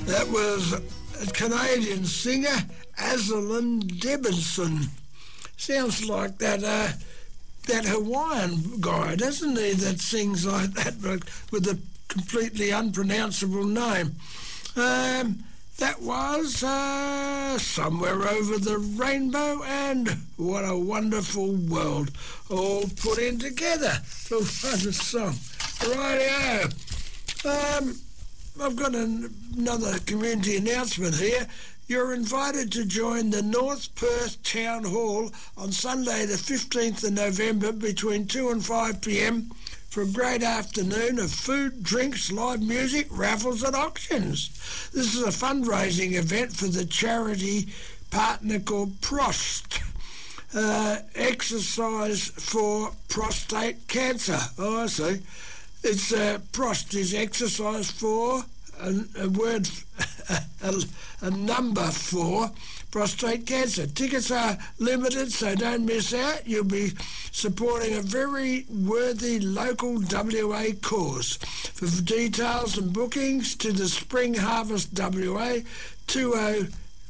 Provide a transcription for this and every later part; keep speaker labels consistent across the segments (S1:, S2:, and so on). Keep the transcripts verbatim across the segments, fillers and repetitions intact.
S1: That was a Canadian singer, Azalin Debinson. Sounds like that uh, that Hawaiian guy, doesn't he, that sings like that, but with a completely unpronounceable name. Um, that was uh, Somewhere Over the Rainbow, and What a Wonderful World, all put in together for one song. Rightio. Um, I've got an, another community announcement here. You're invited to join the North Perth Town Hall on Sunday the fifteenth of November between two and five p m for a great afternoon of food, drinks, live music, raffles and auctions. This is a fundraising event for the charity partner called Prost. Uh, exercise for prostate cancer. Oh, I see. It's uh, Prost is exercise for a, a word, a, a number for prostate cancer. Tickets are limited, so don't miss out. You'll be supporting a very worthy local W A cause. For details and bookings to the Spring Harvest W A twenty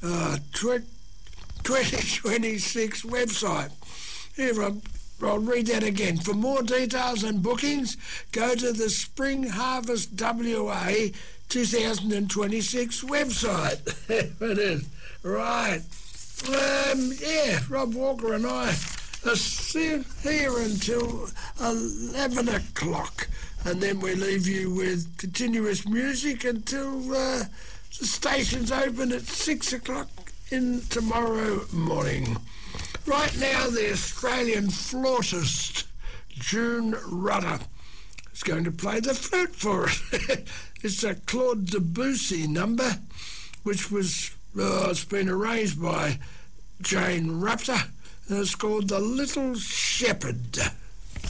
S1: twenty-six website. Here, I'm I'll read that again. For more details and bookings, go to the Spring Harvest W A twenty twenty-six website. It is. Right. Um, yeah, Rob Walker and I are still here until eleven o'clock, and then we leave you with continuous music until uh, the station's open at six o'clock in tomorrow morning. Right now, the Australian flautist, June Rudder, is going to play the flute for us. It's a Claude Debussy number, which was, uh, it's been arranged by Jane Raptor, and it's called The Little Shepherd.